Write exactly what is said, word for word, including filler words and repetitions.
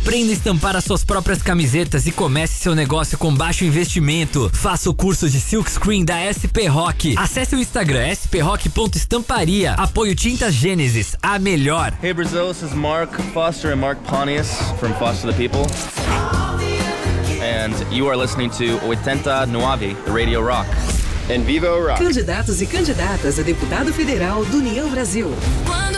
Aprenda a estampar as suas próprias camisetas e comece seu negócio com baixo investimento. Faça o curso de Silkscreen da S P Rock. Acesse o Instagram s p rock ponto estamparia. Apoio Tintas Gênesis, a melhor. Hey Brazil, this is Mark Foster and Mark Pontius from Foster the People. And you are listening to oitenta e nove, the Radio Rock. And Viva o Rock. Candidatos e candidatas a deputado federal do União Brasil. Quando